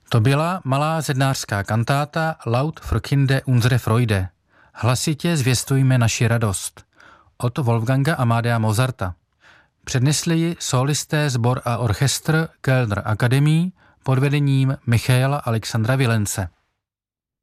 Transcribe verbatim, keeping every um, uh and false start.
To byla malá zednářská kantáta Laut Frökinde unsere Freude. Hlasitě zvěstujme naši radost. Od Wolfganga Amadea Mozarta. Přednesli ji solisté sbor a orchestr Kellner Akademie pod vedením Michaela Alexandra Vilence.